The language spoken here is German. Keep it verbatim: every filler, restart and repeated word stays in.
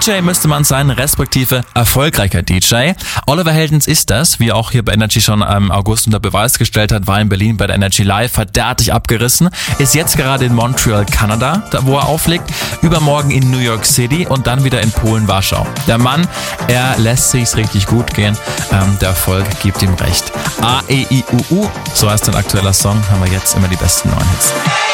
J müsste man sein, respektive erfolgreicher D J. Oliver Heldens ist das, wie auch hier bei Energy schon im August unter Beweis gestellt hat, war in Berlin bei der Energy Live, hat derartig abgerissen, ist jetzt gerade in Montreal, Kanada, da wo er auflegt, übermorgen in New York City und dann wieder in Polen, Warschau. Der Mann, er lässt sich's richtig gut gehen, ähm, der Erfolg gibt ihm recht. A E I U U, so heißt ein aktueller Song, haben wir jetzt immer die besten neuen Hits.